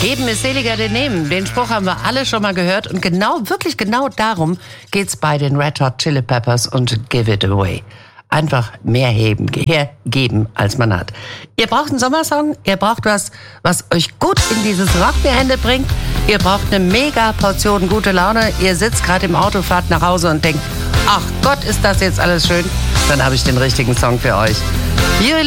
Geben ist seliger denn nehmen. Den Spruch haben wir alle schon mal gehört. Und wirklich genau darum geht's bei den Red Hot Chili Peppers und Give It Away. Einfach mehr geben, als man hat. Ihr braucht einen Sommersong, ihr braucht was euch gut in dieses Rockgehände bringt. Ihr braucht eine mega Portion gute Laune. Ihr sitzt gerade im Auto, fahrt nach Hause und denkt, ach Gott, ist das jetzt alles schön. Dann habe ich den richtigen Song für euch.